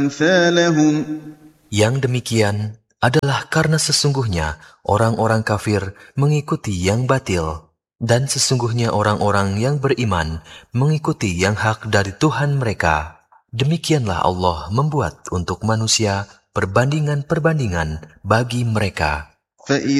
أَمْثَالَهُمْ Yang demikian adalah karena sesungguhnya orang-orang kafir mengikuti yang batil, dan sesungguhnya orang-orang yang beriman mengikuti yang hak dari Tuhan mereka. Demikianlah Allah membuat untuk manusia perbandingan-perbandingan bagi mereka.